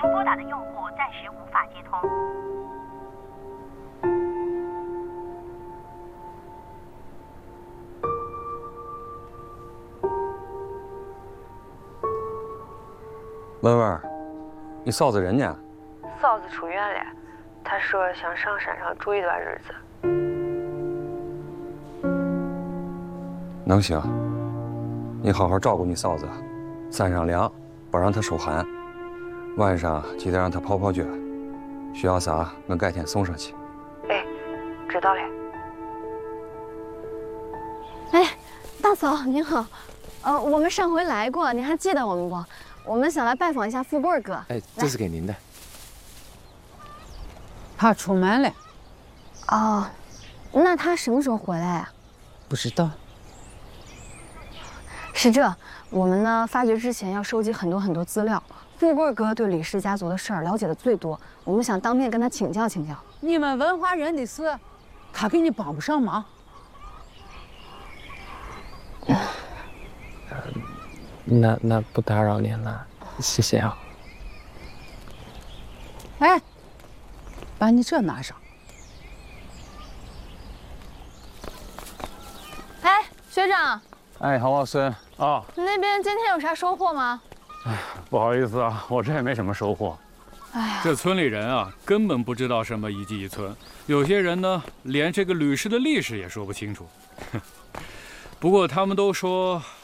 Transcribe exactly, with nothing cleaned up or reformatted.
拨打的用户暂时无法接通。 文文，你嫂子人呢？ 嫂子出院了，她说想上山上住一段日子。 能行，你好好照顾你嫂子，山上凉，别让她受寒。晚上记得让她泡泡脚，需要啥我改天送上去。 哎，知道了。 哎，大嫂您好，呃，我们上回来过，您还记得我们不？我们想来拜访一下富贵哥。 哎，这是给您的。 他出门了。 哦，那他什么时候回来呀？ 不知道。 是这，我们呢发掘之前要收集很多很多资料。富贵哥对李氏家族的事儿了解的最多，我们想当面跟他请教请教。 你们文化人的事，他给你帮不上忙。 那那不打扰您了，谢谢啊。 哎，把你这拿上。 哎，学长。 哎，郝老孙啊， 那边今天有啥收获吗？ 哎，不好意思啊，我这也没什么收获。 哎呀， 这村里人啊，根本不知道什么一季一村，有些人呢，连这个吕氏的历史也说不清楚。不过他们都说